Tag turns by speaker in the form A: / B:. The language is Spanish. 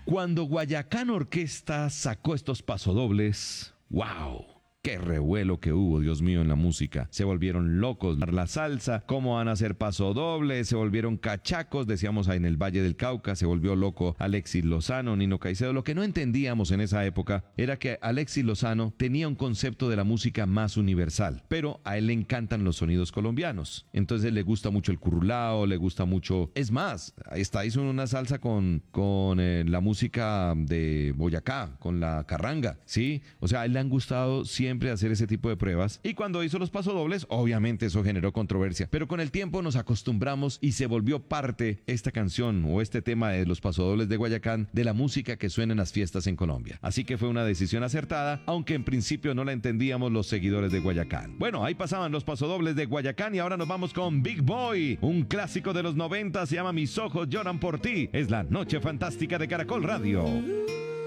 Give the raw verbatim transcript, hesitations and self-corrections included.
A: Cuando Guayacán Orquesta sacó estos pasodobles, ¡wow! ¡Qué revuelo que hubo, Dios mío, en la música! Se volvieron locos. La salsa, ¿cómo van a hacer pasodobles? Se volvieron cachacos, decíamos ahí en el Valle del Cauca, se volvió loco Alexis Lozano, Nino Caicedo. Lo que no entendíamos en esa época era que Alexis Lozano tenía un concepto de la música más universal, pero a él le encantan los sonidos colombianos. Entonces le gusta mucho el currulao, le gusta mucho... Es más, ahí está, hizo una salsa con, con eh, la música de Boyacá, con la carranga, ¿sí? O sea, a él le han gustado siempre hacer ese tipo de pruebas, y cuando hizo los pasodobles, obviamente eso generó controversia, pero con el tiempo nos acostumbramos y se volvió parte esta canción o este tema de los pasodobles de Guayacán de la música que suena en las fiestas en Colombia. Así que fue una decisión acertada, aunque en principio no la entendíamos los seguidores de Guayacán. Bueno, ahí pasaban los pasodobles de Guayacán y ahora nos vamos con Big Boy, un clásico de los noventa, se llama Mis ojos lloran por ti. Es la noche fantástica de Caracol Radio.